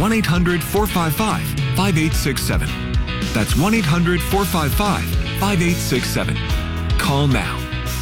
1-800-455-5867. That's 1-800-455-5867. Call now.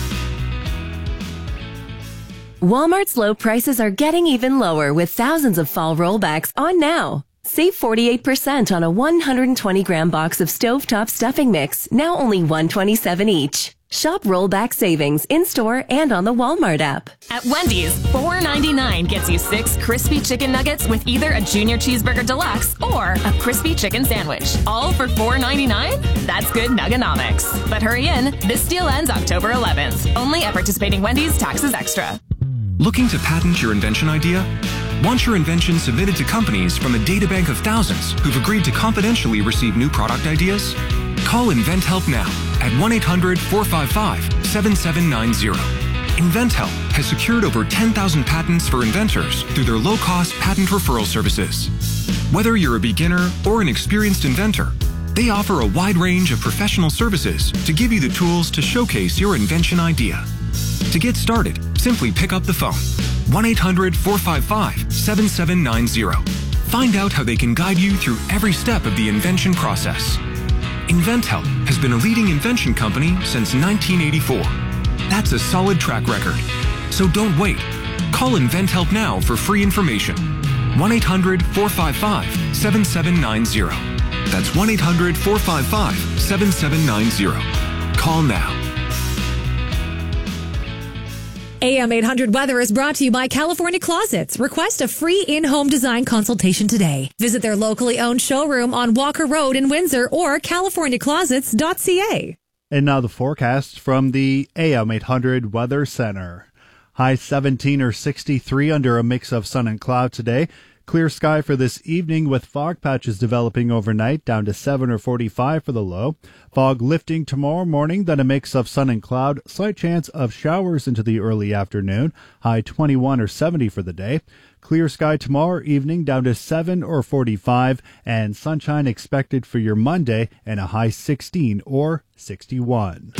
Walmart's low prices are getting even lower with thousands of fall rollbacks on now. Save 48% on a 120-gram box of stovetop stuffing mix, now only $1.27 each. Shop rollback savings in-store and on the Walmart app. At Wendy's, $4.99 gets you 6 crispy chicken nuggets with either a Junior Cheeseburger Deluxe or a crispy chicken sandwich. All for $4.99? That's good nuggonomics. But hurry in, this deal ends October 11th. Only at participating Wendy's, taxes extra. Looking to patent your invention idea? Want your invention submitted to companies from a databank of thousands who've agreed to confidentially receive new product ideas? Call InventHelp now at 1-800-455-7790. InventHelp has secured over 10,000 patents for inventors through their low-cost patent referral services. Whether you're a beginner or an experienced inventor, they offer a wide range of professional services to give you the tools to showcase your invention idea. To get started, simply pick up the phone. 1-800-455-7790. Find out how they can guide you through every step of the invention process. InventHelp has been a leading invention company since 1984. That's a solid track record. So don't wait. Call InventHelp now for free information. 1-800-455-7790. That's 1-800-455-7790. Call now. AM 800 Weather is brought to you by California Closets. Request a free in-home design consultation today. Visit their locally owned showroom on Walker Road in Windsor or californiaclosets.ca. And now the forecast from the AM 800 Weather Center. High 17 or 63 under a mix of sun and cloud today. Clear sky for this evening with fog patches developing overnight, down to 7 or 45 for the low. Fog lifting tomorrow morning, then a mix of sun and cloud. Slight chance of showers into the early afternoon. High 21 or 70 for the day. Clear sky tomorrow evening, down to 7 or 45, and sunshine expected for your Monday, and a high 16 or 61.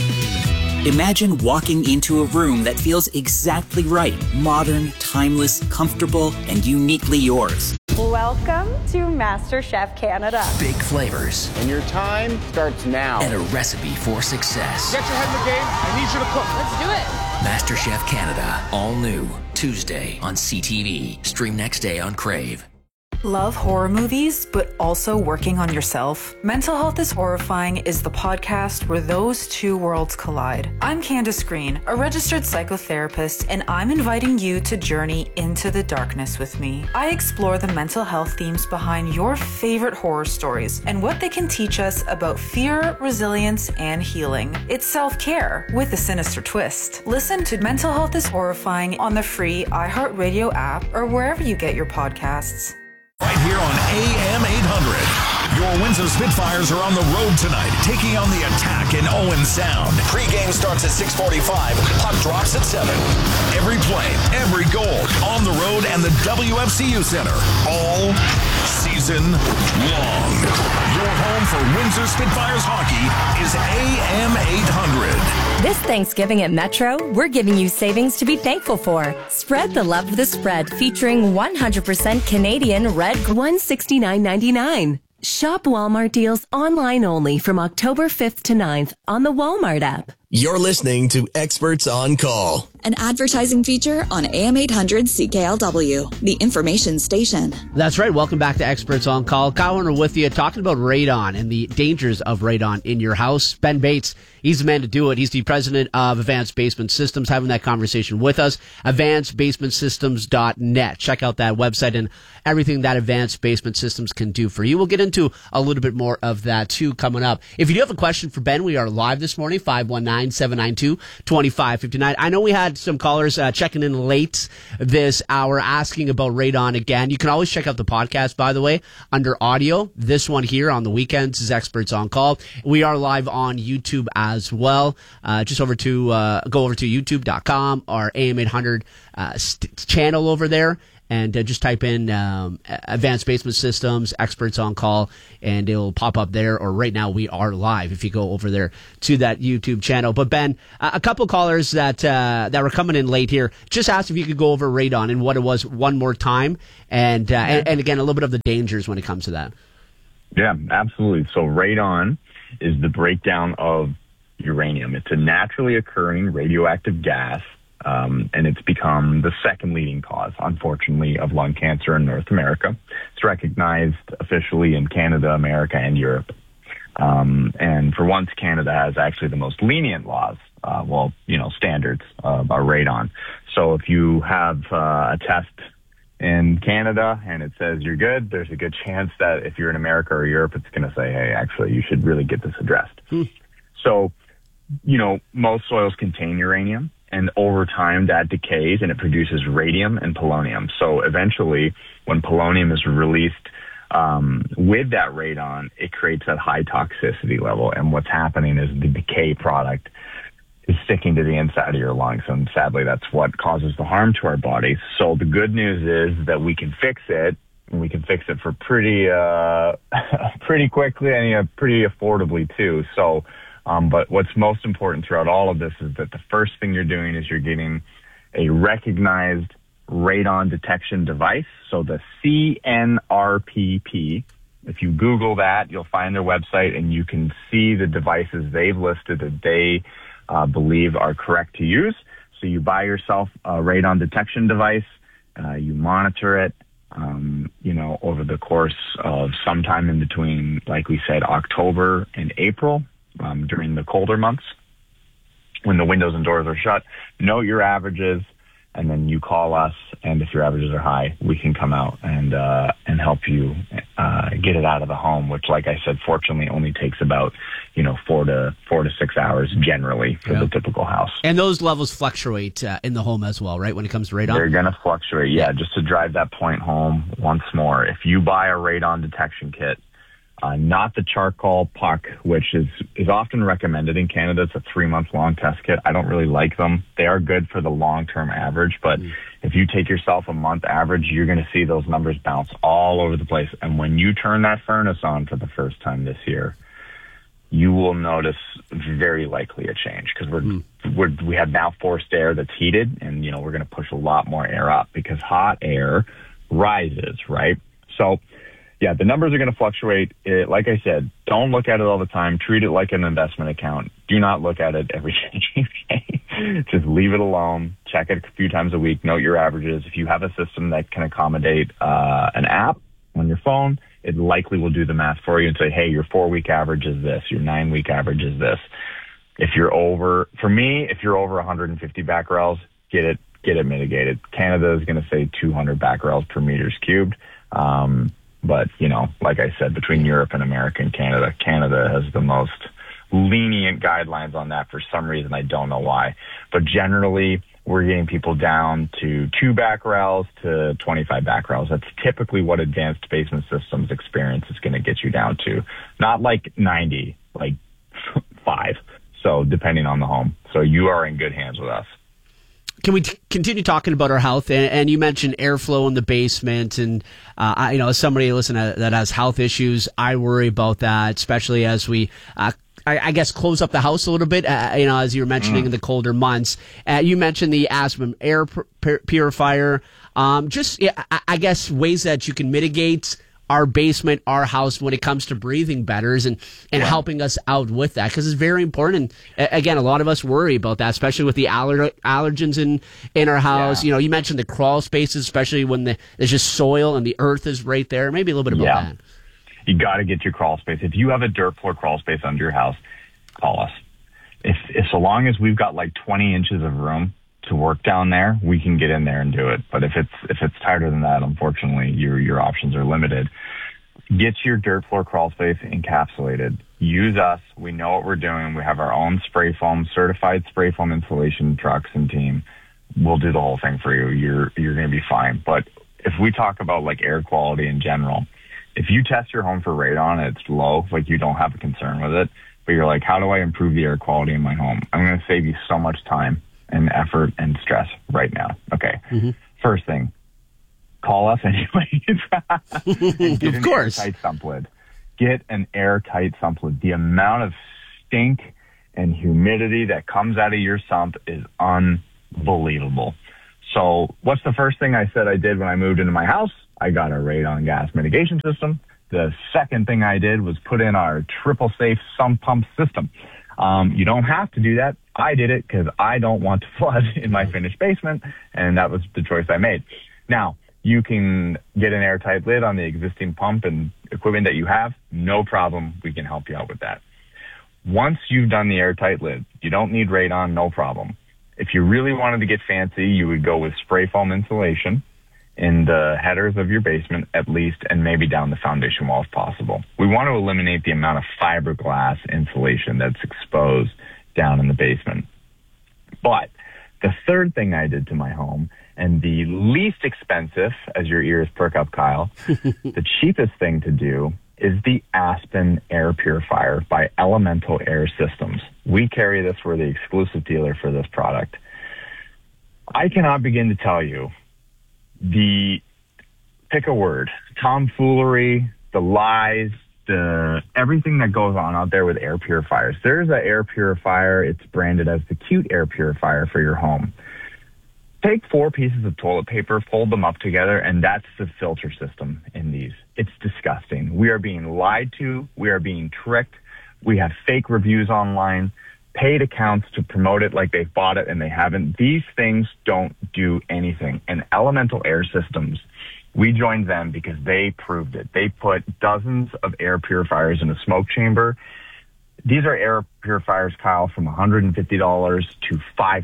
Imagine walking into a room that feels exactly right. Modern, timeless, comfortable, and uniquely yours. Welcome to MasterChef Canada. Big flavors. And your time starts now. And a recipe for success. Get your head in the game. I need you to cook. Let's do it. MasterChef Canada. All new. Tuesday on CTV. Stream next day on Crave. Love horror movies, but also working on yourself? Mental Health is Horrifying is the podcast where those two worlds collide. I'm Candace Green, a registered psychotherapist, and I'm inviting you to journey into the darkness with me. I explore the mental health themes behind your favorite horror stories and what they can teach us about fear, resilience, and healing. It's self-care with a sinister twist. Listen to Mental Health is Horrifying on the free iHeartRadio app or wherever you get your podcasts. Right here on AM 800. Your Windsor Spitfires are on the road tonight, taking on the Attack in Owen Sound. Pre-game starts at 6:45. Puck drops at 7. Every play, every goal, on the road and the WFCU Center, all season long. Your home for Windsor Spitfires hockey is AM 800. This Thanksgiving at Metro, we're giving you savings to be thankful for. Spread the love of the spread, featuring 100% Canadian red $169.99. Shop Walmart deals online only from October 5th to 9th on the Walmart app. You're listening to Experts on Call, an advertising feature on AM 800 CKLW, the information station. That's right. Welcome back to Experts on Call. Kyle Warner with you, talking about radon and the dangers of radon in your house. Ben Bates, he's the man to do it. He's the president of Advanced Basement Systems, having that conversation with us. AdvancedBasementSystems.net. Check out that website and everything that Advanced Basement Systems can do for you. We'll get into a little bit more of that, too, coming up. If you do have a question for Ben, we are live this morning, 519-792-2559. I know we had some callers checking in late this hour asking about radon again. You can always check out the podcast, by the way, under audio. This one here on the weekends is Experts on Call. We are live on YouTube as well. Just go over to youtube.com, our AM 800 channel over there. and just type in Advanced Basement Systems, Experts on Call, and it'll pop up there. Or right now we are live if you go over there to that YouTube channel. But Ben, a couple callers that were coming in late here just asked if you could go over radon and what it was one more time, and again a little bit of the dangers when it comes to that. Yeah, absolutely. So radon is the breakdown of uranium. It's a naturally occurring radioactive gas. And it's become the second leading cause, unfortunately, of lung cancer in North America. It's recognized officially in Canada, America, and Europe. And for once, Canada has actually the most lenient laws, standards about radon. So if you have a test in Canada and it says you're good, there's a good chance that if you're in America or Europe, it's going to say, hey, actually, you should really get this addressed. So, most soils contain uranium. And over time, that decays and it produces radium and polonium. So eventually, when polonium is released with that radon, it creates that high toxicity level. And what's happening is the decay product is sticking to the inside of your lungs. And sadly, that's what causes the harm to our bodies. So the good news is that we can fix it. And we can fix it for pretty quickly and pretty affordably, too. So but what's most important throughout all of this is that the first thing you're doing is you're getting a recognized radon detection device. So the CNRPP, if you Google that, you'll find their website and you can see the devices they've listed that they believe are correct to use. So you buy yourself a radon detection device, you monitor it, over the course of sometime in between, like we said, October and April. During the colder months when the windows and doors are shut, note your averages, and then you call us. And if your averages are high, we can come out and help you get it out of the home, which, like I said, fortunately only takes about 4 to 6 hours generally for the typical house. And those levels fluctuate in the home as well, right? When it comes to radon, they're going to fluctuate. Yeah, just to drive that point home once more. If you buy a radon detection kit, not the charcoal puck, which is often recommended in Canada. It's a 3-month-long test kit. I don't really like them. They are good for the long-term average, but if you take yourself a month average, you're going to see those numbers bounce all over the place. And when you turn that furnace on for the first time this year, you will notice very likely a change because we have now forced air that's heated, and we're going to push a lot more air up because hot air rises, right? So yeah, the numbers are going to fluctuate. Like I said, don't look at it all the time. Treat it like an investment account. Do not look at it every day. Just leave it alone. Check it a few times a week. Note your averages. If you have a system that can accommodate an app on your phone, it likely will do the math for you and say, hey, your 4-week average is this. Your 9-week average is this. If you're over 150 becquerels, get it mitigated. Canada is going to say 200 becquerels per meters cubed. But, like I said, between Europe and America and Canada has the most lenient guidelines on that for some reason. I don't know why. But generally, we're getting people down to 2 becquerels to 25 becquerels. That's typically what Advanced Basement Systems experience is going to get you down to. Not like 90, like 5. So depending on the home. So you are in good hands with us. Can we continue talking about our health? And you mentioned airflow in the basement, and as somebody that has health issues, I worry about that, especially as we, I guess, close up the house a little bit. As you were mentioning in the colder months, you mentioned the asthma air purifier. I guess ways that you can mitigate our basement, our house, when it comes to breathing better and helping us out with that, because it's very important. And again, a lot of us worry about that, especially with the allergens in our house. You mentioned the crawl spaces, especially when there's just soil and the earth is right there. Maybe a little bit about that. You got to get your crawl space. If you have a dirt floor crawl space under your house, call us. If so long as we've got like 20 inches of room to work down there, we can get in there and do it. But if it's tighter than that, unfortunately, your options are limited. Get your dirt floor crawl space encapsulated. Use us. We know what we're doing. We have our own spray foam, certified spray foam installation trucks and team. We'll do the whole thing for you. You're going to be fine. But if we talk about like air quality in general, if you test your home for radon and it's low, like you don't have a concern with it, but you're like, how do I improve the air quality in my home? I'm going to save you so much time and effort and stress right now. Okay. First thing, call us anyways. Of course. Airtight sump lid. Get an airtight sump lid. The amount of stink and humidity that comes out of your sump is unbelievable. So what's the first thing I said I did when I moved into my house? I got a radon gas mitigation system. The second thing I did was put in our triple safe sump pump system. You don't have to do that. I did it because I don't want to flood in my finished basement, and that was the choice I made. Now, you can get an airtight lid on the existing pump and equipment that you have. No problem. We can help you out with that. Once you've done the airtight lid, you don't need radon, no problem. If you really wanted to get fancy, you would go with spray foam insulation in the headers of your basement at least, and maybe down the foundation wall if possible. We want to eliminate the amount of fiberglass insulation that's exposed down in the basement. But the third thing I did to my home, and the least expensive, as your ears perk up, Kyle, the cheapest thing to do is the Aspen Air Purifier by Elemental Air Systems. We carry this. We're the exclusive dealer for this product. I cannot begin to tell you pick a word, tomfoolery, the lies, everything that goes on out there with air purifiers. There's an air purifier. It's branded as the cute air purifier for your home. Take 4 pieces of toilet paper, fold them up together, and that's the filter system in these. It's disgusting. We are being lied to. We are being tricked. We have fake reviews online, paid accounts to promote it like they've bought it and they haven't. These things don't do anything. And Elemental Air Systems, we joined them because they proved it. They put dozens of air purifiers in a smoke chamber. These are air purifiers, Kyle, from $150 to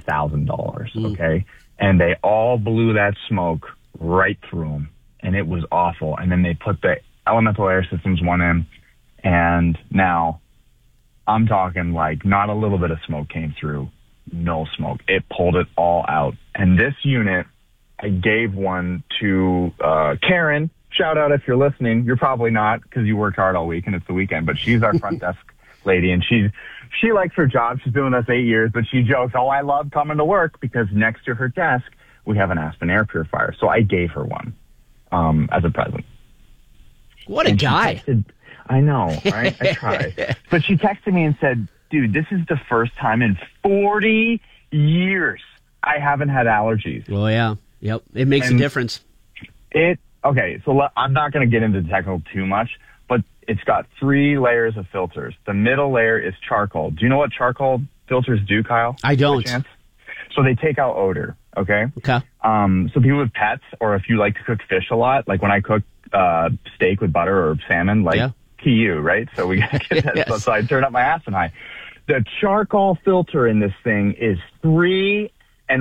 $5,000, okay? And they all blew that smoke right through them, and it was awful. And then they put the Elemental Air Systems one in, and now I'm talking like not a little bit of smoke came through, no smoke. It pulled it all out. And this unit, I gave one to Karen. Shout out if you're listening. You're probably not because you worked hard all week and it's the weekend, but she's our front desk lady, and she likes her job. She's been with us 8 years, but she jokes, oh, I love coming to work because next to her desk, we have an Aspen air purifier. So I gave her one as a present. What a guy. I know, right? I try. But she texted me and said, dude, this is the first time in 40 years I haven't had allergies. Well, yeah. Yep. It makes a difference. Okay, so I'm not going to get into the technical too much, but it's got 3 layers of filters. The middle layer is charcoal. Do you know what charcoal filters do, Kyle? I don't. So they take out odor, okay? Okay. So people with pets, or if you like to cook fish a lot, like when I cook steak with butter or salmon, like to you, right? So we got to get that. Yes. So I turn up my Aspen high. The charcoal filter in this thing is 3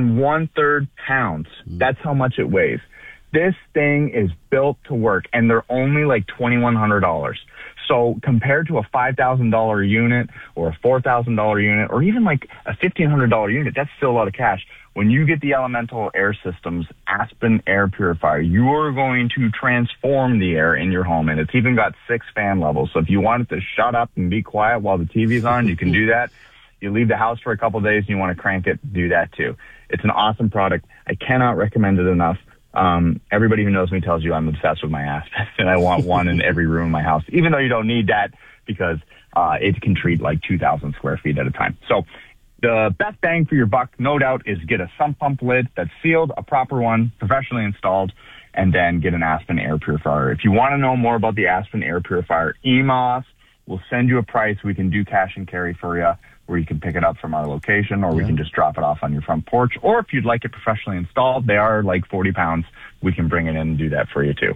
1/3 pounds. That's how much it weighs. This thing is built to work, and they're only like $2,100. So compared to a $5,000 unit or a $4,000 unit or even like a $1,500 unit, that's still a lot of cash. When you get the Elemental Air Systems Aspen Air Purifier, you are going to transform the air in your home, and it's even got 6 fan levels. So if you want it to shut up and be quiet while the TV's on, you can do that. You leave the house for a couple of days and you want to crank it, do that too. It's an awesome product. I cannot recommend it enough. Everybody who knows me tells you I'm obsessed with my Aspen, and I want one in every room in my house, even though you don't need that because it can treat like 2,000 square feet at a time. So the best bang for your buck, no doubt, is get a sump pump lid that's sealed, a proper one, professionally installed, and then get an Aspen Air Purifier. If you want to know more about the Aspen Air Purifier, email us. We'll send you a price. We can do cash and carry for you, where you can pick it up from our location, or we can just drop it off on your front porch. Or if you'd like it professionally installed, they are like 40 pounds. We can bring it in and do that for you too.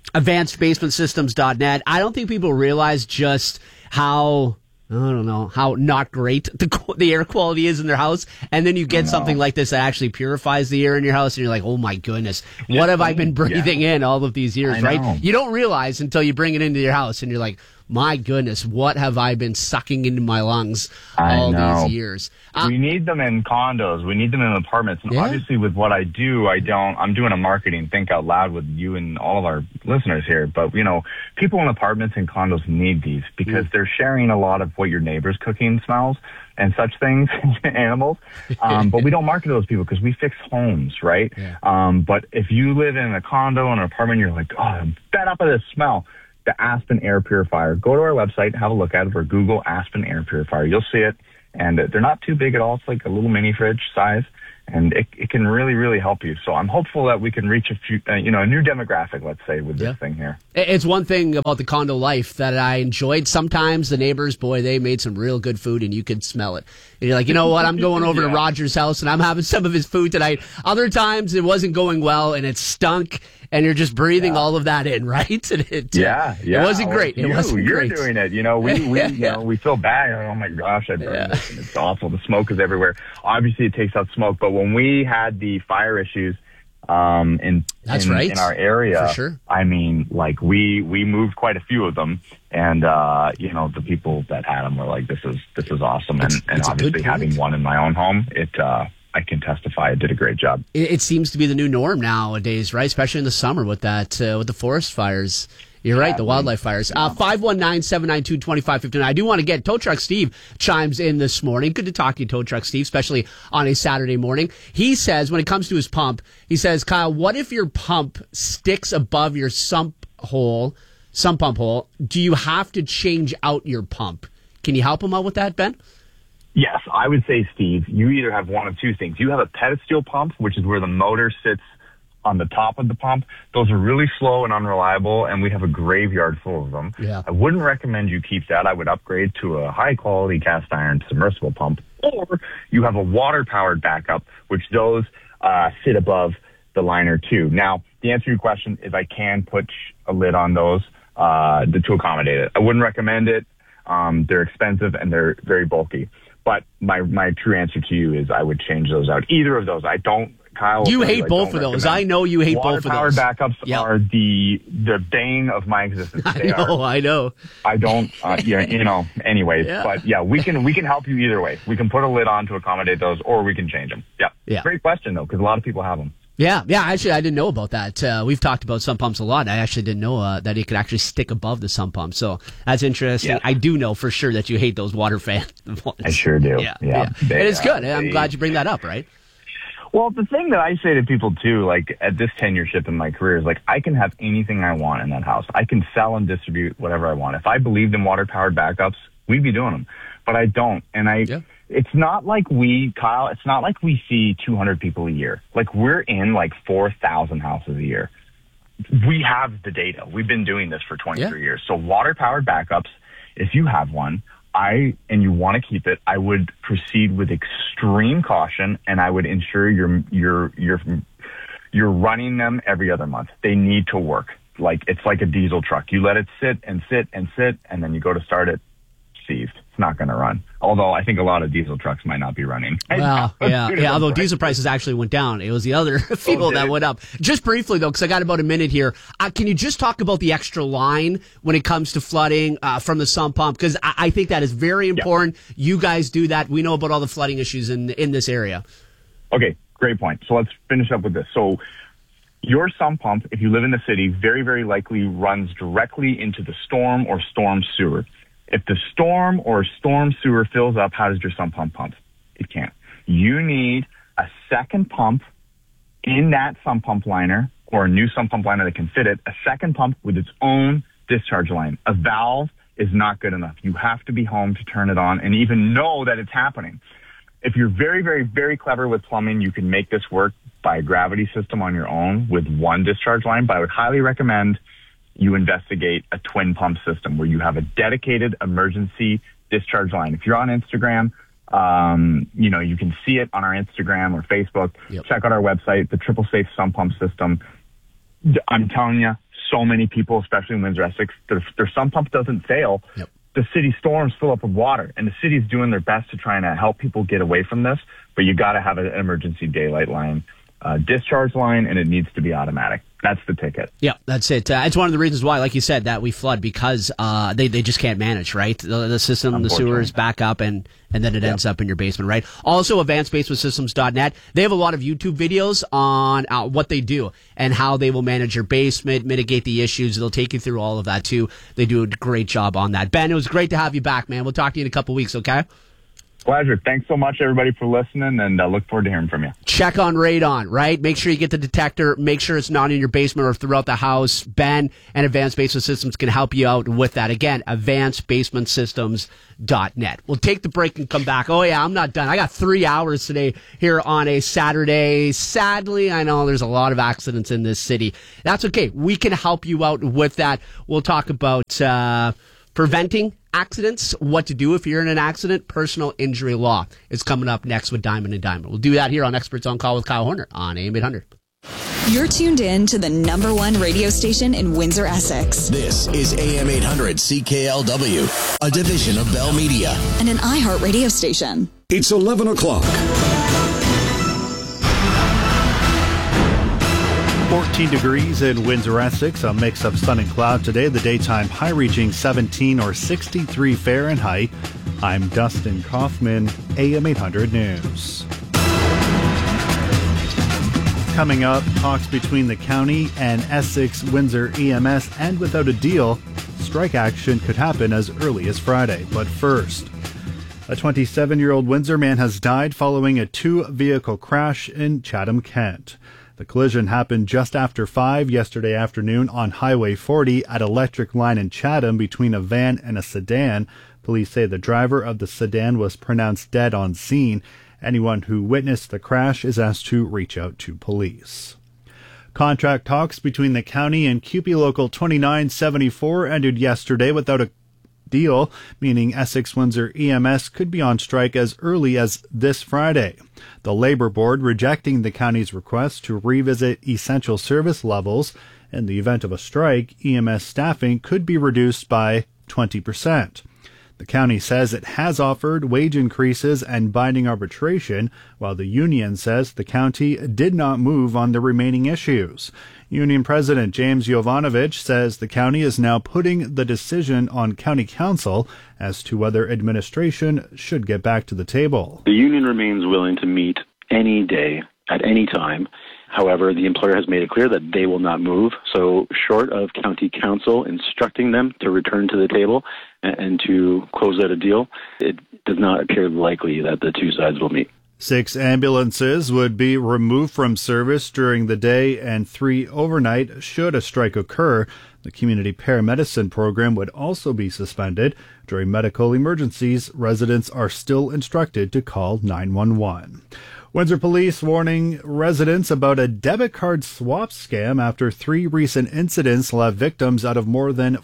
AdvancedBasementSystems.net. I don't think people realize just how not great the air quality is in their house. And then you get something like this that actually purifies the air in your house, and you're like, oh my goodness, what have I been breathing in all of these years, right? You don't realize until you bring it into your house, and you're like, my goodness, what have I been sucking into my lungs all these years? We need them in condos. We need them in apartments. And obviously with what I do, I'm doing a marketing think out loud with you and all of our listeners here. But, you know, people in apartments and condos need these because they're sharing a lot of what your neighbor's cooking smells and such things, animals. But we don't market to those people because we fix homes, right? Yeah. But if you live in a condo or an apartment, you're like, oh, I'm fed up of this smell. The Aspen Air Purifier. Go to our website, have a look at it, or Google Aspen Air Purifier. You'll see it. And they're not too big at all. It's like a little mini fridge size. And it can really, really help you. So I'm hopeful that we can reach a few, a new demographic, let's say, with this thing here. It's one thing about the condo life that I enjoyed. Sometimes the neighbors, boy, they made some real good food and you could smell it. And you're like, you know what? I'm going over to Roger's house and I'm having some of his food tonight. Other times it wasn't going well and it stunk and you're just breathing all of that in, right? And it wasn't great. You're doing it. We feel bad. Oh my gosh, I burned this and it's awful. The smoke is everywhere. Obviously it takes out smoke, but when we had the fire issues in our area, for sure. I mean, like we moved quite a few of them, and the people that had them were like, "This is awesome," and obviously having one in my own home, I can testify it did a great job. It seems to be the new norm nowadays, right? Especially in the summer with that with the forest fires. You're right, the wildlife fires. 519-792-2559. I do want to get Tow Truck Steve chimes in this morning. Good to talk to you, Tow Truck Steve, especially on a Saturday morning. He says, when it comes to his pump, he says, Kyle, what if your pump sticks above your sump pump hole? Do you have to change out your pump? Can you help him out with that, Ben? Yes, I would say, Steve, you either have one of two things. You have a pedestal pump, which is where the motor sits on the top of the pump. Those are really slow and unreliable, and we have a graveyard full of them. Yeah. I wouldn't recommend you keep that. I would upgrade to a high-quality cast iron submersible pump, or you have a water-powered backup, which those sit above the liner too. Now, the answer to your question is I can put a lid on those to accommodate it. I wouldn't recommend it. They're expensive and they're very bulky. But my true answer to you is I would change those out. Either of those. I don't. Kyle, you hate both of those. I know you hate both of those. Water-powered backups are the bane of my existence. I know. I don't, anyways. Yeah. But yeah, we can help you either way. We can put a lid on to accommodate those, or we can change them. Yeah. Great question, though, because a lot of people have them. Yeah. Actually, I didn't know about that. We've talked about sump pumps a lot. I actually didn't know that it could actually stick above the sump pump. So that's interesting. Yeah. I do know for sure that you hate those water fan ones. I sure do. Yeah. And it's good. I'm glad you bring that up, right? Well, the thing that I say to people, too, like at this tenureship in my career is like I can have anything I want in that house. I can sell and distribute whatever I want. If I believed in water-powered backups, we'd be doing them. But I don't. And it's not like Kyle, it's not like we see 200 people a year. Like we're in like 4,000 houses a year. We have the data. We've been doing this for 23 years. So water-powered backups, if you have one, and you want to keep it, I would proceed with extreme caution, and I would ensure you're running them every other month. They need to work. Like it's like a diesel truck. You let it sit, and then you go to start it, seized. It's not going to run. Although I think a lot of diesel trucks might not be running. Well, yeah. Although diesel prices actually went down. It was the other fuel that went up. Just briefly, though, because I got about a minute here. Can you just talk about the extra line when it comes to flooding from the sump pump? Because I think that is very important. Yeah. You guys do that. We know about all the flooding issues in this area. Okay, great point. So let's finish up with this. So your sump pump, if you live in the city, very, very likely runs directly into the storm or storm sewer. If the storm or storm sewer fills up, how does your sump pump pump? It can't. You need a second pump in that sump pump liner or a new sump pump liner that can fit it, a second pump with its own discharge line. A valve is not good enough. You have to be home to turn it on and even know that it's happening. If you're very, very, very clever with plumbing, you can make this work by a gravity system on your own with one discharge line, but I would highly recommend you investigate a twin pump system where you have a dedicated emergency discharge line. If you're on Instagram, you can see it on our Instagram or Facebook. Yep. Check out our website, the Triple Safe Sump Pump System. I'm telling you, so many people, especially in Windsor Essex, their sump pump doesn't fail. Yep. The city storms fill up with water, and the city's doing their best to try and help people get away from this, but you got to have an emergency daylight line discharge line, and it needs to be automatic. That's the ticket. Yeah, that's it. It's one of the reasons why, like you said, that we flood, because they just can't manage, right? The system, the sewers back up, and then it ends up in your basement, right? Also, advancedbasementsystems.net, they have a lot of YouTube videos on what they do and how they will manage your basement, mitigate the issues. They'll take you through all of that, too. They do a great job on that. Ben, it was great to have you back, man. We'll talk to you in a couple weeks, okay? Pleasure. Thanks so much, everybody, for listening, and look forward to hearing from you. Check on radon, right? Make sure you get the detector. Make sure it's not in your basement or throughout the house. Ben and Advanced Basement Systems can help you out with that. Again, advancedbasementsystems.net. We'll take the break and come back. Oh, yeah, I'm not done. I got 3 hours today here on a Saturday. Sadly, I know there's a lot of accidents in this city. That's okay. We can help you out with that. We'll talk about preventing accidents, what to do if you're in an accident. Personal injury law is coming up next with Diamond and Diamond. We'll do that here on Experts on Call with Kyle Horner on AM 800. You're tuned in to the #1 radio station in Windsor, Essex. This is AM 800 CKLW, a division of Bell Media. And an iHeart radio station. It's 11 o'clock. 14 degrees in Windsor, Essex, a mix of sun and cloud today. The daytime high reaching 17 or 63 Fahrenheit. I'm Dustin Kaufman, AM 800 News. Coming up, talks between the county and Essex Windsor EMS end without a deal. Strike action could happen as early as Friday. But first, a 27-year-old Windsor man has died following a two-vehicle crash in Chatham, Kent. The collision happened just after 5 yesterday afternoon on Highway 40 at Electric Line in Chatham between a van and a sedan. Police say the driver of the sedan was pronounced dead on scene. Anyone who witnessed the crash is asked to reach out to police. Contract talks between the county and CUPE Local 2974 ended yesterday without a deal, meaning Essex Windsor EMS could be on strike as early as this Friday. The Labour Board rejecting the county's request to revisit essential service levels. In the event of a strike, EMS staffing could be reduced by 20%. The county says it has offered wage increases and binding arbitration, while the union says the county did not move on the remaining issues. Union President James Jovanovich says the county is now putting the decision on county council as to whether administration should get back to the table. The union remains willing to meet any day, at any time. However, the employer has made it clear that they will not move. So short of county council instructing them to return to the table and to close out a deal, it does not appear likely that the two sides will meet. 6 ambulances would be removed from service during the day and 3 overnight should a strike occur. The community paramedicine program would also be suspended. During medical emergencies, residents are still instructed to call 911. Windsor Police warning residents about a debit card swap scam after 3 recent incidents left victims out of more than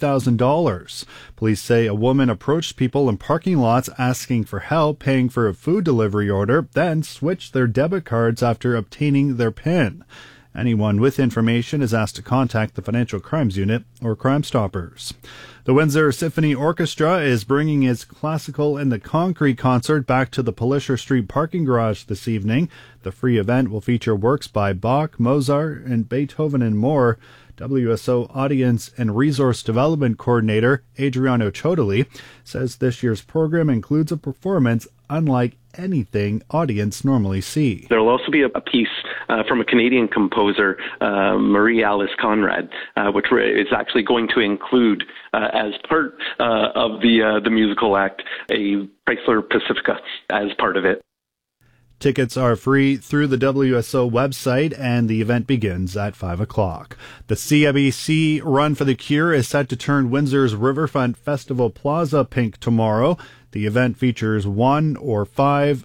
$4,000. Police say a woman approached people in parking lots asking for help paying for a food delivery order, then switched their debit cards after obtaining their PIN. Anyone with information is asked to contact the Financial Crimes Unit or Crime Stoppers. The Windsor Symphony Orchestra is bringing its Classical in the Concrete concert back to the Polisher Street parking garage this evening. The free event will feature works by Bach, Mozart, and Beethoven and more. WSO Audience and Resource Development Coordinator Adriano Chodoli says this year's program includes a performance unlike anything audience normally see. There will also be a piece from a Canadian composer, Marie Alice Conrad, which is actually going to include, as part of the musical act, a Chrysler Pacifica as part of it. Tickets are free through the WSO website, and the event begins at 5 o'clock. The CIBC Run for the Cure is set to turn Windsor's Riverfront Festival Plaza pink tomorrow. The event features a 1 or 5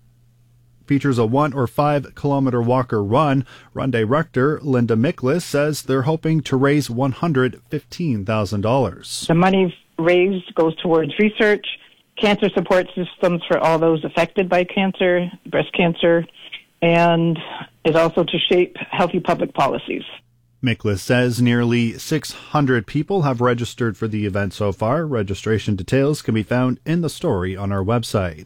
kilometer walker run. Run director Linda Miklas says they're hoping to raise $115,000. The money raised goes towards research, cancer support systems for all those affected by cancer, breast cancer, and is also to shape healthy public policies. Miklas says nearly 600 people have registered for the event so far. Registration details can be found in the story on our website.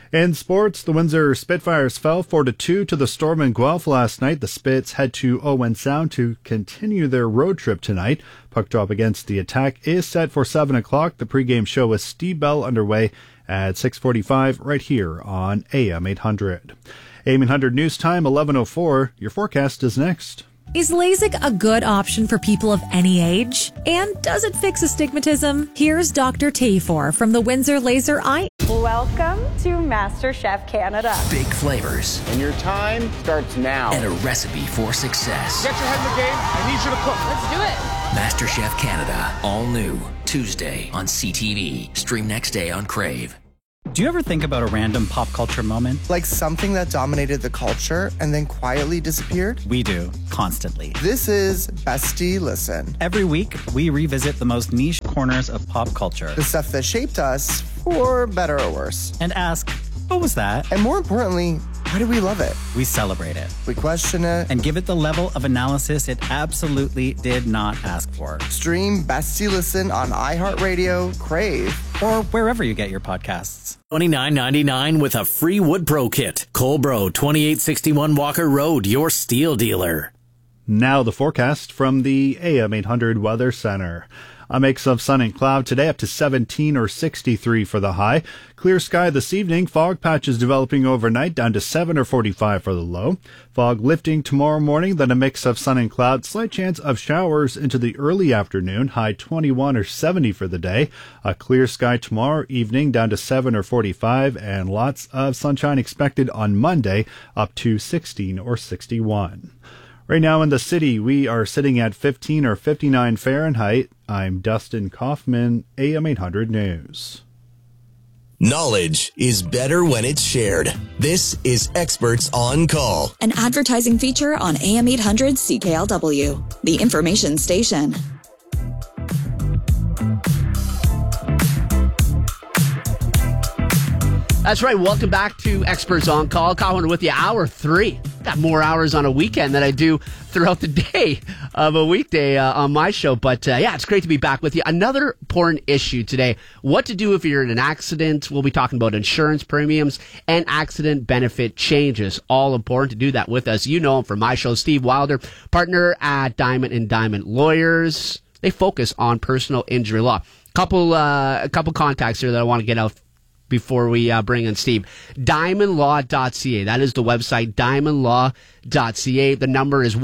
In sports, the Windsor Spitfires fell 4-2 to the Storm in Guelph last night. The Spits head to Owen Sound to continue their road trip tonight. Puck drop against the Attack is set for 7 o'clock. The pregame show with Steve Bell underway at 6:45 right here on AM 800. AM 800 News Time, 11:04. Your forecast is next. Is LASIK a good option for people of any age? And does it fix astigmatism? Here's Dr. Tafor from the Windsor Laser Eye. Welcome to MasterChef Canada. Big flavors. And your time starts now. And a recipe for success. Get your head in the game. I need you to cook. Let's do it. MasterChef Canada. All new. Tuesday on CTV. Stream next day on Crave. Do you ever think about a random pop culture moment? Like something that dominated the culture and then quietly disappeared? We do, constantly. This is Bestie Listen. Every week, we revisit the most niche corners of pop culture. The stuff that shaped us, for better or worse. And ask, what was that? And more importantly, why do we love it? We celebrate it. We question it. And give it the level of analysis it absolutely did not ask for. Stream Bestie Listen on iHeartRadio, Crave, or wherever you get your podcasts. $29.99 with a free Wood Pro kit. Colbro, 2861 Walker Road, your steel dealer. Now the forecast from the AM 800 Weather Center. A mix of sun and cloud today, up to 17 or 63 for the high. Clear sky this evening. Fog patches developing overnight, down to 7 or 45 for the low. Fog lifting tomorrow morning, then a mix of sun and cloud. Slight chance of showers into the early afternoon. High 21 or 70 for the day. A clear sky tomorrow evening, down to 7 or 45. And lots of sunshine expected on Monday, up to 16 or 61. Right now in the city, we are sitting at 15 or 59 Fahrenheit. I'm Dustin Kaufman, AM 800 News. Knowledge is better when it's shared. This is Experts on Call, an advertising feature on AM 800 CKLW, the information station. That's right. Welcome back to Experts on Call. Colin with you, hour 3. Got more hours on a weekend than I do throughout the day of a weekday on my show. But yeah, it's great to be back with you. Another important issue today. What to do if you're in an accident. We'll be talking about insurance premiums and accident benefit changes. All important to do that with us. You know him from my show, Steve Wilder, partner at Diamond & Diamond Lawyers. They focus on personal injury law. A couple contacts here that I want to get out before we bring in Steve. DiamondLaw.ca. That is the website, DiamondLaw.ca. The number is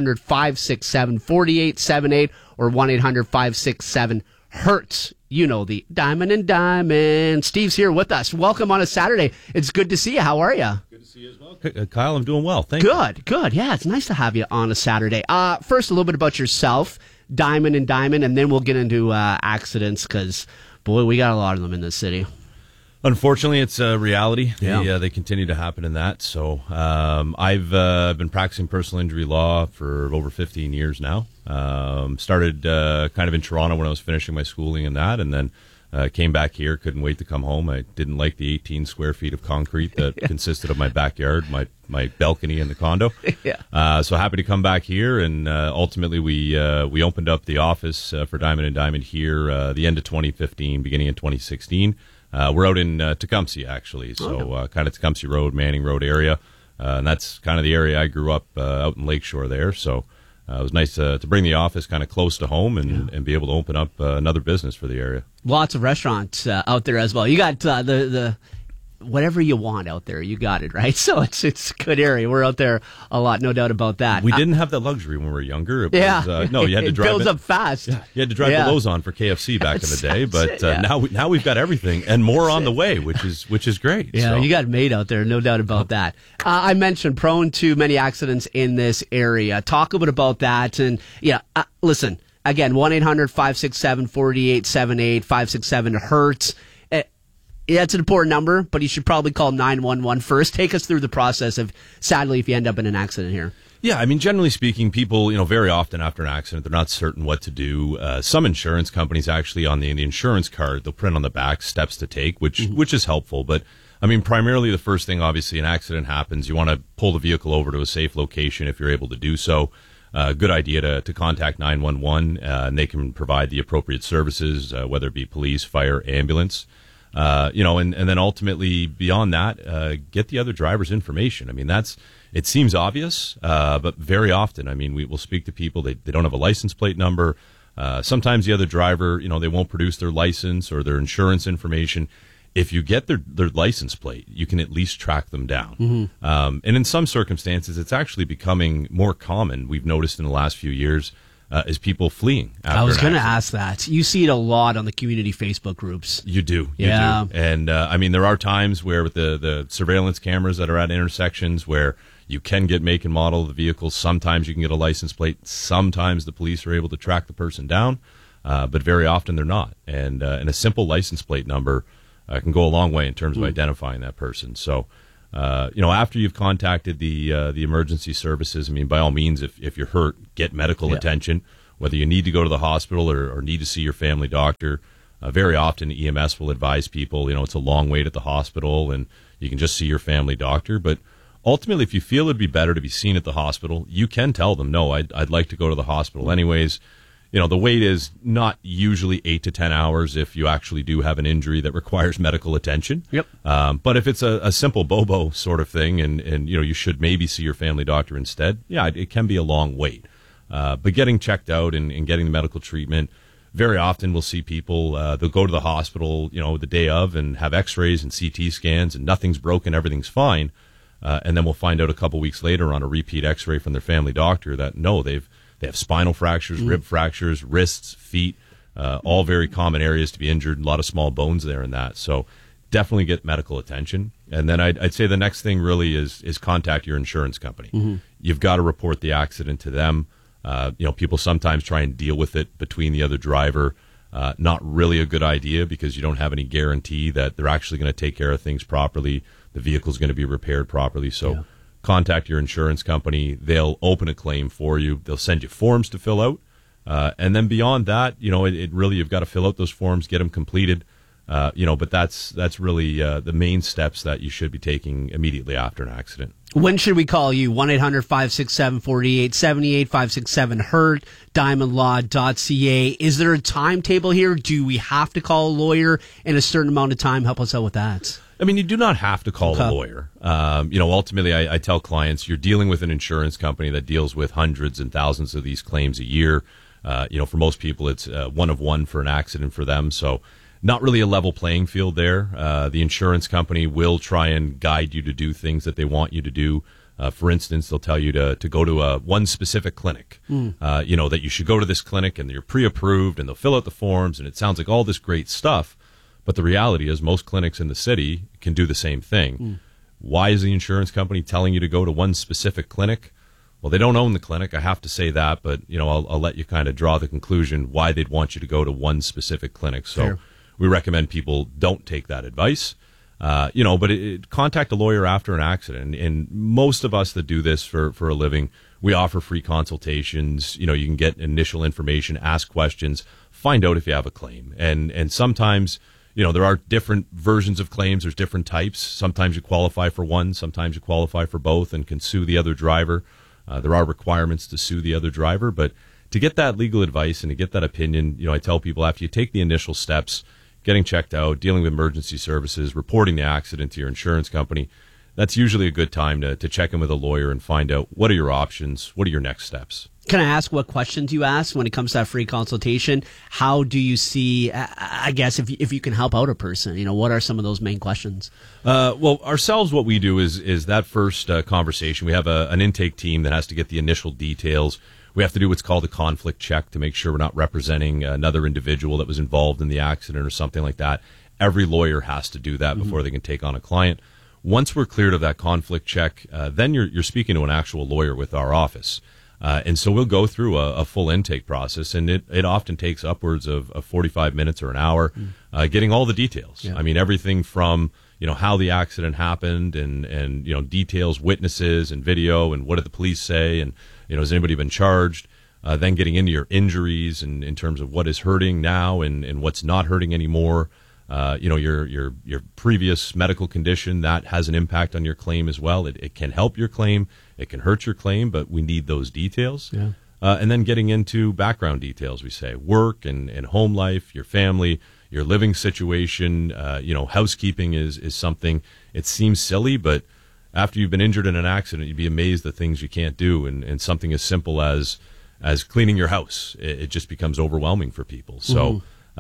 1-800-567-4878 or 1-800-567-HURTS. You know the Diamond & Diamond. Steve's here with us. Welcome on a Saturday. It's good to see you. How are you? Good to see you as well. Kyle, I'm doing well. Thank you. Good. Yeah, it's nice to have you on a Saturday. First, a little bit about yourself, Diamond & Diamond, and then we'll get into accidents because, boy, we got a lot of them in this city. Unfortunately, it's a reality. Yeah. They continue to happen in that. So I've been practicing personal injury law for over 15 years now. Started kind of in Toronto when I was finishing my schooling in that, and then came back here. Couldn't wait to come home. I didn't like the 18 square feet of concrete that consisted of my backyard, my balcony, and the condo. So happy to come back here, and ultimately we opened up the office for Diamond & Diamond here the end of 2015, beginning of 2016. We're out in Tecumseh, actually, so kind of Tecumseh Road, Manning Road area, and that's kind of the area I grew up out in Lakeshore there, so it was nice to bring the office kind of close to home and be able to open up another business for the area. Lots of restaurants out there as well. You got the whatever you want out there, you got it, right? So it's a good area. We're out there a lot, no doubt about that. We didn't have that luxury when we were younger. It was, no, you had to drive. It builds up fast. Yeah, you had to drive to Lausanne for KFC back in the day, but now we've got everything and more on the way, which is great. Yeah, so. You got it made out there, no doubt about that. I mentioned prone to many accidents in this area. Talk a bit about that, and listen again. 1-800-567-4878, 567-HURTS. Yeah, it's an important number, but you should probably call 911 first. Take us through the process of, sadly, if you end up in an accident here. Yeah, I mean, generally speaking, people, very often after an accident, they're not certain what to do. Some insurance companies actually on the insurance card, they'll print on the back steps to take, which is helpful. But, I mean, primarily the first thing, obviously, an accident happens. You want to pull the vehicle over to a safe location if you're able to do so. Good idea to contact 911, and they can provide the appropriate services, whether it be police, fire, ambulance. And then ultimately beyond that, get the other driver's information. I mean, it seems obvious, but very often, I mean, we will speak to people, they don't have a license plate number. Sometimes the other driver, they won't produce their license or their insurance information. If you get their license plate, you can at least track them down. Mm-hmm. And in some circumstances, it's actually becoming more common. We've noticed in the last few years is people fleeing. I was going to ask that. You see it a lot on the community Facebook groups. You do. Yeah. You do. And there are times where with the surveillance cameras that are at intersections where you can get make and model of the vehicle. Sometimes you can get a license plate. Sometimes the police are able to track the person down, but very often they're not. And a simple license plate number can go a long way in terms of identifying that person. So, after you've contacted the emergency services, I mean, by all means, if you're hurt, get medical attention, whether you need to go to the hospital or need to see your family doctor. Very often EMS will advise people, it's a long wait at the hospital and you can just see your family doctor. But ultimately, if you feel it'd be better to be seen at the hospital, you can tell them, no, I'd like to go to the hospital anyways. The wait is not usually 8 to 10 hours if you actually do have an injury that requires medical attention. Yep. But if it's a simple bobo sort of thing and you should maybe see your family doctor instead, it can be a long wait. But getting checked out and getting the medical treatment, very often we'll see people, they'll go to the hospital, the day of and have x-rays and CT scans and nothing's broken, everything's fine. And then we'll find out a couple weeks later on a repeat x-ray from their family doctor that no, they have spinal fractures, rib fractures, wrists, feet, all very common areas to be injured. A lot of small bones there in that. So definitely get medical attention. And then I'd say the next thing really is contact your insurance company. Mm-hmm. You've got to report the accident to them. People sometimes try and deal with it between the other driver. Not really a good idea because you don't have any guarantee that they're actually going to take care of things properly. The vehicle's going to be repaired properly. So contact your insurance company. They'll open a claim for you. They'll send you forms to fill out. And then beyond that, it really, you've got to fill out those forms, get them completed. But that's really the main steps that you should be taking immediately after an accident. When should we call you? 1-800-567-4878, 567-HURT, diamondlaw.ca. Is there a timetable here? Do we have to call a lawyer in a certain amount of time? Help us out with that. I mean, you do not have to call a lawyer. Ultimately, I tell clients, you're dealing with an insurance company that deals with hundreds and thousands of these claims a year. For most people, it's 1 of 1 for an accident for them. So not really a level playing field there. The insurance company will try and guide you to do things that they want you to do. For instance, they'll tell you to go to one specific clinic, that you should go to this clinic and you're pre-approved and they'll fill out the forms and it sounds like all this great stuff. But the reality is most clinics in the city can do the same thing. Why is the insurance company telling you to go to one specific clinic? Well, they don't own the clinic. I have to say that, but I'll let you kind of draw the conclusion why they'd want you to go to one specific clinic. So Fair. We recommend people don't take that advice. But contact a lawyer after an accident. And most of us that do this for a living, we offer free consultations. You can get initial information, ask questions, find out if you have a claim. And sometimes, there are different versions of claims. There's different types. Sometimes you qualify for one. Sometimes you qualify for both and can sue the other driver. There are requirements to sue the other driver. But to get that legal advice and to get that opinion, I tell people after you take the initial steps, getting checked out, dealing with emergency services, reporting the accident to your insurance company, that's usually a good time to check in with a lawyer and find out what are your options, what are your next steps. Can I ask what questions you ask when it comes to that free consultation? How do you see, I guess, if you can help out a person, what are some of those main questions? Well, ourselves, what we do is that first conversation. We have an intake team that has to get the initial details. We have to do what's called a conflict check to make sure we're not representing another individual that was involved in the accident or something like that. Every lawyer has to do that before they can take on a client. Once we're cleared of that conflict check, then you're speaking to an actual lawyer with our office. And so we'll go through a full intake process, and it often takes upwards of 45 minutes or an hour, getting all the details. Yeah. I mean, everything from, how the accident happened and details, witnesses and video and what did the police say and, has anybody been charged? Then getting into your injuries and in terms of what is hurting now and what's not hurting anymore. Your previous medical condition that has an impact on your claim as well. It can help your claim. It can hurt your claim, but we need those details. Yeah. And then getting into background details, we say work and home life, your family, your living situation. Housekeeping is something, it seems silly, but after you've been injured in an accident, you'd be amazed at things you can't do. And something as simple as cleaning your house, it just becomes overwhelming for people. So,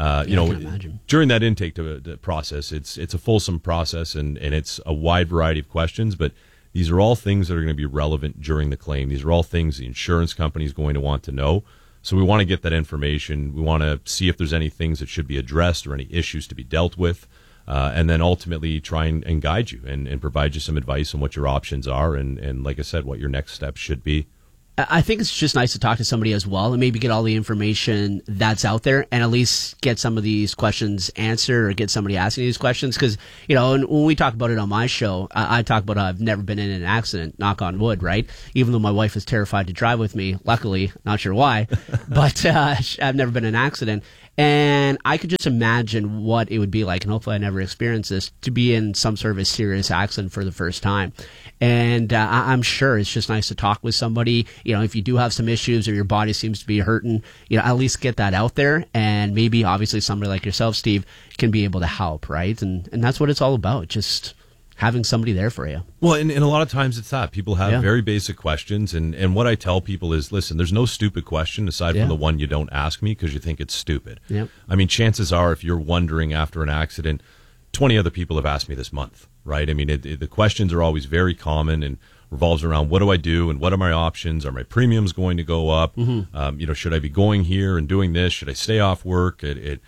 during that intake process, it's a fulsome process and it's a wide variety of questions, but these are all things that are going to be relevant during the claim. These are all things the insurance company is going to want to know. So we want to get that information. We want to see if there's any things that should be addressed or any issues to be dealt with. And then ultimately try and guide you and provide you some advice on what your options are. And like I said, what your next steps should be. I think it's just nice to talk to somebody as well and maybe get all the information that's out there and at least get some of these questions answered or get somebody asking these questions. Because, and when we talk about it on my show, I talk about how I've never been in an accident, knock on wood, right? Even though my wife is terrified to drive with me, luckily, not sure why, but I've never been in an accident. And I could just imagine what it would be like, and hopefully I never experience this, to be in some sort of a serious accident for the first time. And I'm sure it's just nice to talk with somebody. If you do have some issues or your body seems to be hurting, at least get that out there. And maybe, obviously, somebody like yourself, Steve, can be able to help, right? And that's what it's all about, just having somebody there for you. Well, and a lot of times it's that. People have very basic questions, and what I tell people is, listen, there's no stupid question aside from the one you don't ask me because you think it's stupid. Yep. I mean, chances are if you're wondering after an accident, 20 other people have asked me this month, right? I mean, the questions are always very common and revolves around what do I do and what are my options? Are my premiums going to go up? Mm-hmm. Should I be going here and doing this? Should I stay off work?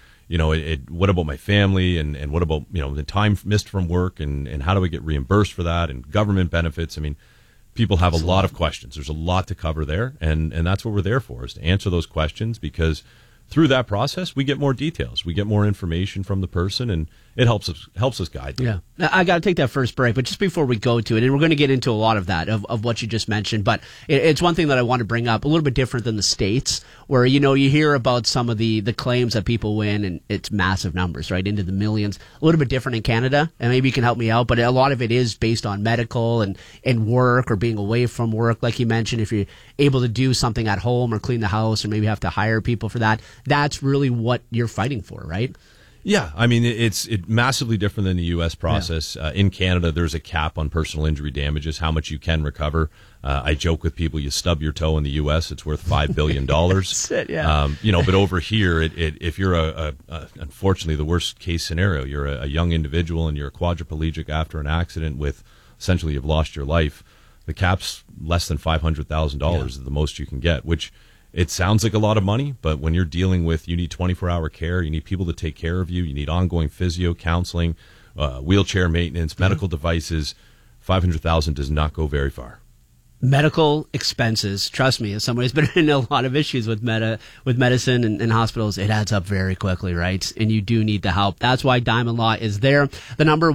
What about my family and what about, the time missed from work and how do I get reimbursed for that and government benefits? I mean, people have a lot of questions. There's a lot to cover there. And that's what we're there for, is to answer those questions, because through that process, we get more details. We get more information from the person, and it helps us guide them. Yeah. Now, I got to take that first break, but just before we go to it, and we're going to get into a lot of that, of what you just mentioned, but it's one thing that I want to bring up, a little bit different than the States, where, you hear about some of the claims that people win, and it's massive numbers, right, into the millions. A little bit different in Canada, and maybe you can help me out, but a lot of it is based on medical and work or being away from work, like you mentioned, if you're able to do something at home or clean the house or maybe have to hire people for that. That's really what you're fighting for, right? Yeah, I mean, it's massively different than the U.S. process. Yeah. In Canada, there's a cap on personal injury damages, how much you can recover. I joke with people, you stub your toe in the U.S., it's worth $5 billion. That's it, yeah. But over here, if you're unfortunately, the worst case scenario, you're a young individual and you're a quadriplegic after an accident with essentially you've lost your life, the cap's less than $500,000 is the most you can get, which it sounds like a lot of money, but when you're dealing with, you need 24-hour care, you need people to take care of you, you need ongoing physio, counseling, wheelchair maintenance, medical devices, $500,000 does not go very far. Medical expenses, trust me, as somebody who's been in a lot of issues with medicine and hospitals, it adds up very quickly, right? And you do need the help. That's why Diamond Law is there. The number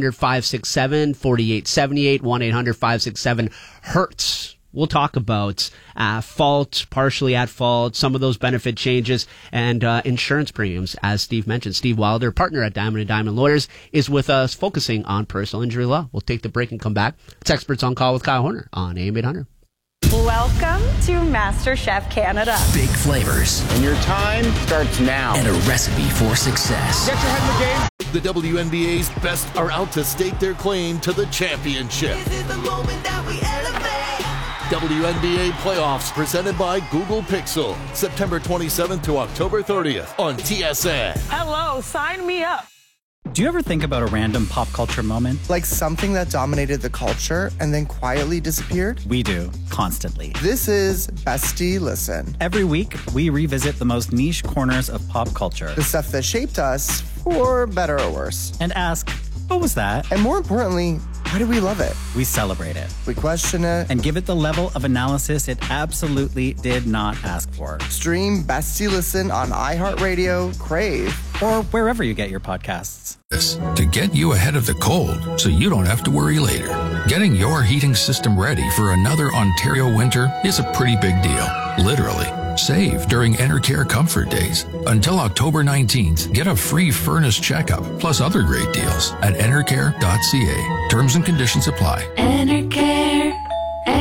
1-800-567-4878, 1-800-567-HURTS. We'll talk about fault, partially at fault, some of those benefit changes, and insurance premiums. As Steve mentioned, Steve Wilder, partner at Diamond & Diamond Lawyers, is with us focusing on personal injury law. We'll take the break and come back. It's Experts on Call with Kyle Horner on AM 800. Welcome to MasterChef Canada. Big flavors. And your time starts now. And a recipe for success. Get your head in the game. The WNBA's best are out to stake their claim to the championship. This is the moment that we elevate. WNBA playoffs presented by Google Pixel. September 27th to October 30th on TSN. Hello, sign me up. Do you ever think about a random pop culture moment? Like something that dominated the culture and then quietly disappeared? We do, constantly. This is Bestie Listen. Every week, we revisit the most niche corners of pop culture. The stuff that shaped us, for better or worse. And ask, what was that? And more importantly, why do we love it? We celebrate it. We question it. And give it the level of analysis it absolutely did not ask for. Stream Bestie Listen on iHeartRadio, Crave, or wherever you get your podcasts. To get you ahead of the cold so you don't have to worry later. Getting your heating system ready for another Ontario winter is a pretty big deal. Literally. Save during Enercare Comfort Days. Until October 19th, get a free furnace checkup plus other great deals at enercare.ca. Terms and conditions apply. Enercare.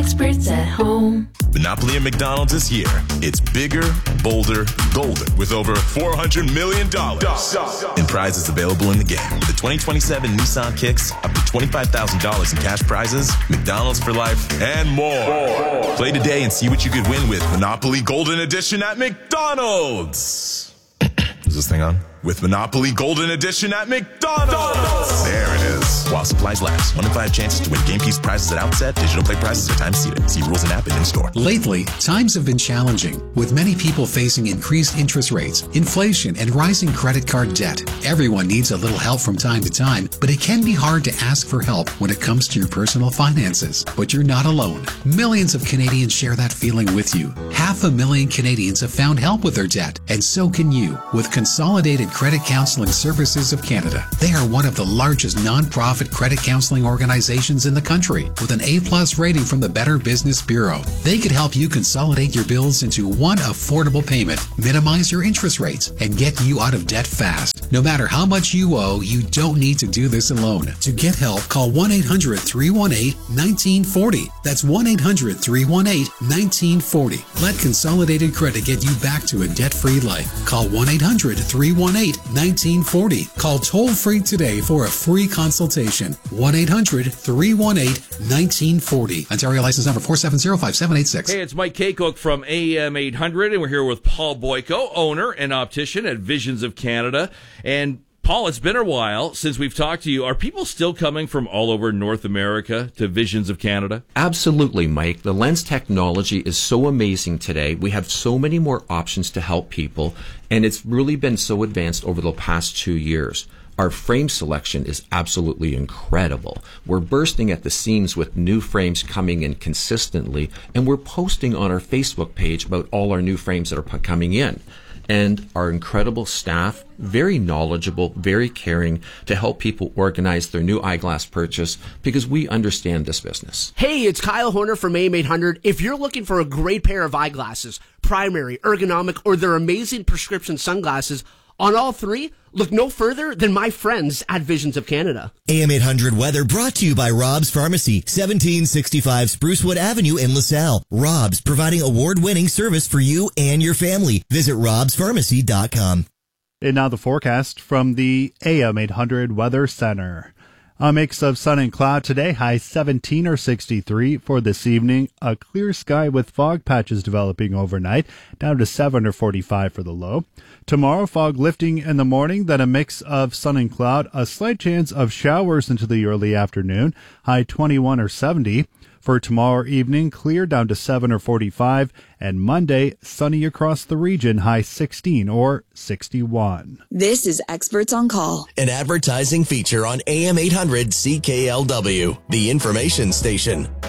experts at home. Monopoly at McDonald's is here. It's bigger, bolder, golden, with over $400 million in prizes available in the game. The 2027 Nissan Kicks, up to $25,000 in cash prizes, McDonald's for life, and more. Play today and see what you could win with Monopoly Golden Edition at McDonald's. Is this thing on? With Monopoly Golden Edition at McDonald's. There it is. While supplies last. 1 in 5 chances to win game piece prizes at outset. Digital play prizes are time seated. See rules and app and in-store. Lately, times have been challenging, with many people facing increased interest rates, inflation, and rising credit card debt. Everyone needs a little help from time to time, but it can be hard to ask for help when it comes to your personal finances. But you're not alone. Millions of Canadians share that feeling with you. 500,000 Canadians have found help with their debt, and so can you, with Consolidated Credit Counseling Services of Canada. They are one of the largest non-profit credit counseling organizations in the country, with an A+ rating from the Better Business Bureau. They could help you consolidate your bills into one affordable payment, minimize your interest rates, and get you out of debt fast. No matter how much you owe, you don't need to do this alone. To get help, call 1-800-318-1940. That's 1-800-318-1940. Let Consolidated Credit get you back to a debt-free life. Call 1-800-318-1940. Call toll-free today for a free consultation. 1-800-318-1940. Ontario license number 4705786. Hey, it's Mike Kaycook from AM 800, and we're here with Paul Boyko, owner and optician at Visions of Canada. And Paul, it's been a while since we've talked to you. Are people still coming from all over North America to Visions of Canada? Absolutely, Mike. The lens technology is so amazing today. We have so many more options to help people, and it's really been so advanced over the past 2 years. Our frame selection is absolutely incredible. We're bursting at the seams with new frames coming in consistently, and we're posting on our Facebook page about all our new frames that are coming in. And our incredible staff, very knowledgeable, very caring to help people organize their new eyeglass purchase because we understand this business. Hey, it's Kyle Horner from AM 800. If you're looking for a great pair of eyeglasses, primary, ergonomic, or their amazing prescription sunglasses, on all three, look no further than my friends at Visions of Canada. AM 800 weather brought to you by Rob's Pharmacy, 1765 Sprucewood Avenue in LaSalle. Rob's, providing award-winning service for you and your family. Visit robspharmacy.com. And now the forecast from the AM 800 Weather Center. A mix of sun and cloud today, high 17 or 63 for this evening. A clear sky with fog patches developing overnight, down to 7 or 45 for the low. Tomorrow, fog lifting in the morning, then a mix of sun and cloud, a slight chance of showers into the early afternoon, high 21 or 70. For tomorrow evening, clear down to 7 or 45, and Monday, sunny across the region, high 16 or 61. This is Experts on Call, an advertising feature on AM 800 CKLW, the information station.